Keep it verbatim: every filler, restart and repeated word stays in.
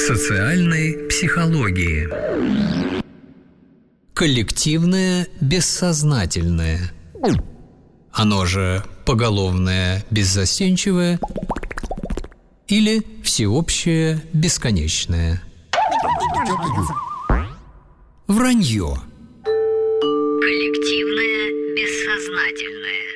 социальной психологии. Коллективное бессознательное, оно же поголовное беззастенчивое или всеобщее бесконечное. Вранье. Коллективное бессознательное.